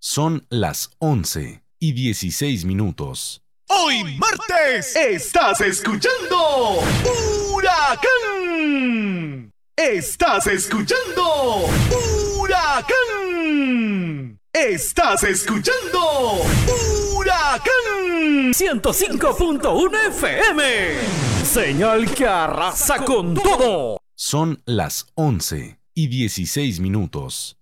Son las 11:16. Hoy martes estás escuchando Huracán. Estás escuchando Huracán. Estás escuchando Huracán 105.1 FM. Señal que arrasa con todo. Son las 11:16.